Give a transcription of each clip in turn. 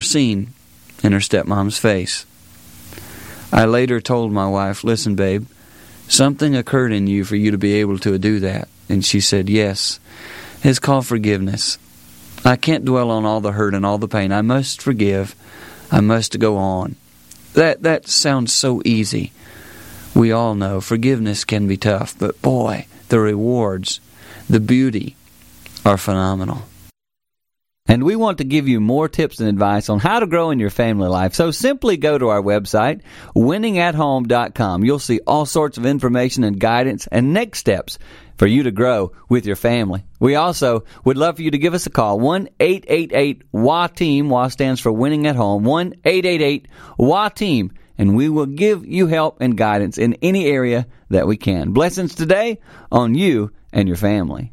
seen in her stepmom's face. I later told my wife, "Listen, babe, something occurred in you for you to be able to do that." And she said, "Yes, it's called forgiveness. I can't dwell on all the hurt and all the pain. I must forgive. I must go on." That sounds so easy. We all know forgiveness can be tough, but boy, the rewards, the beauty are phenomenal. And we want to give you more tips and advice on how to grow in your family life. So simply go to our website, winningathome.com. You'll see all sorts of information and guidance and next steps for you to grow with your family. We also would love for you to give us a call, 1-888-WA-TEAM. WA stands for Winning at Home, 1-888-WA-TEAM. And we will give you help and guidance in any area that we can. Blessings today on you and your family.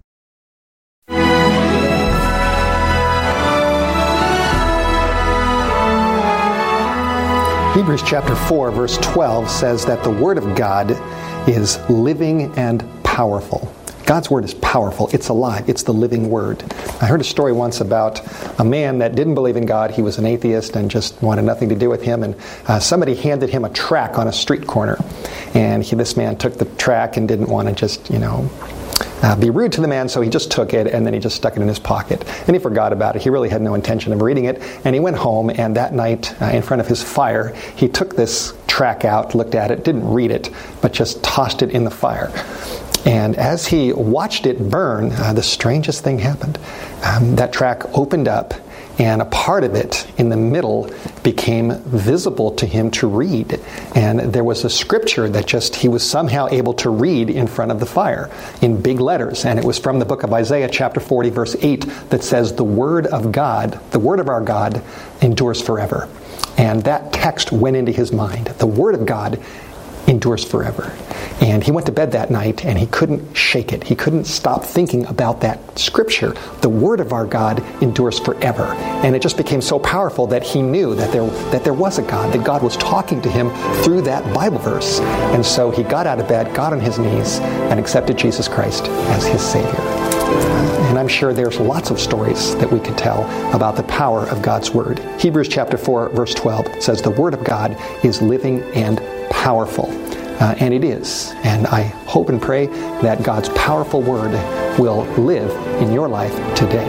Hebrews chapter 4, verse 12 says that the Word of God is living and powerful. God's Word is powerful. It's alive. It's the living Word. I heard a story once about a man that didn't believe in God. He was an atheist and just wanted nothing to do with Him. And somebody handed him a tract on a street corner. And this man took the tract and didn't want to just, be rude to the man, so he just took it and then he just stuck it in his pocket. And he forgot about it. He really had no intention of reading it. And he went home, and that night, in front of his fire, he took this tract out, looked at it, didn't read it, but just tossed it in the fire. And as he watched it burn, the strangest thing happened. That tract opened up, and a part of it in the middle became visible to him to read. And there was a scripture that he was somehow able to read in front of the fire in big letters. And it was from the book of Isaiah chapter 40 verse 8 that says, "The word of God, the word of our God endures forever." And that text went into his mind. The word of God endures forever. And he went to bed that night and he couldn't shake it. He couldn't stop thinking about that scripture. The word of our God endures forever. And it just became so powerful that he knew that there was a God, that God was talking to him through that Bible verse. And so he got out of bed, got on his knees, and accepted Jesus Christ as his Savior. And I'm sure there's lots of stories that we could tell about the power of God's Word. Hebrews chapter 4, verse 12 says, "The Word of God is living and powerful." And it is. And I hope and pray that God's powerful Word will live in your life today.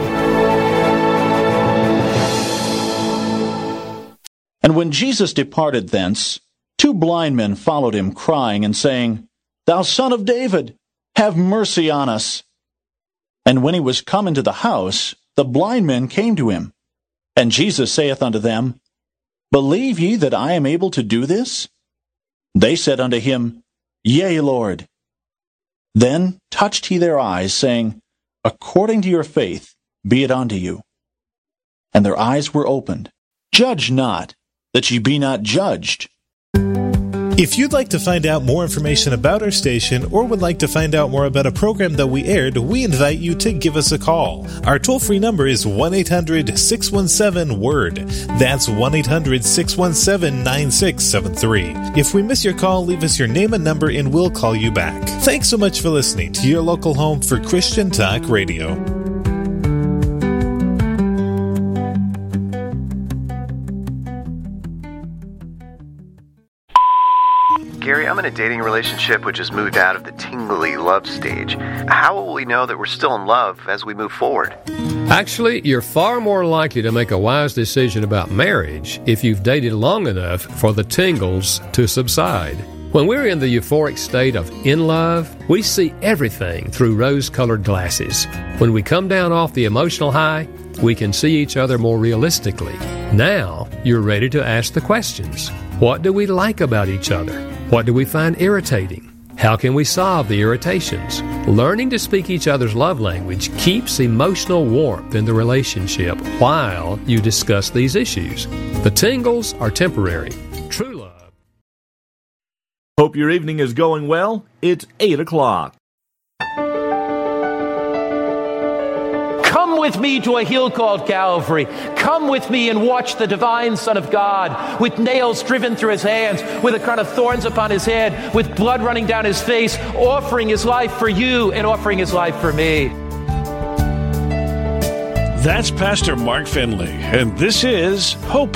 And when Jesus departed thence, 2 blind men followed him, crying and saying, "Thou Son of David, have mercy on us." And when he was come into the house, the blind men came to him. And Jesus saith unto them, "Believe ye that I am able to do this?" They said unto him, "Yea, Lord." Then touched he their eyes, saying, "According to your faith be it unto you." And their eyes were opened. Judge not, that ye be not judged. If you'd like to find out more information about our station or would like to find out more about a program that we aired, we invite you to give us a call. Our toll-free number is 1-800-617-WORD. That's 1-800-617-9673. If we miss your call, leave us your name and number and we'll call you back. Thanks so much for listening to your local home for Christian Talk Radio. Gary, I'm in a dating relationship which has moved out of the tingly love stage. How will we know that we're still in love as we move forward? Actually, you're far more likely to make a wise decision about marriage if you've dated long enough for the tingles to subside. When we're in the euphoric state of in love, we see everything through rose-colored glasses. When we come down off the emotional high, we can see each other more realistically. Now, you're ready to ask the questions. What do we like about each other? What do we find irritating? How can we solve the irritations? Learning to speak each other's love language keeps emotional warmth in the relationship while you discuss these issues. The tingles are temporary. True love. Hope your evening is going well. It's 8 o'clock. Come with me to a hill called Calvary. Come with me and watch the divine Son of God with nails driven through his hands, with a crown of thorns upon his head, with blood running down his face, offering his life for you and offering his life for me. That's Pastor Mark Finley, and this is Hope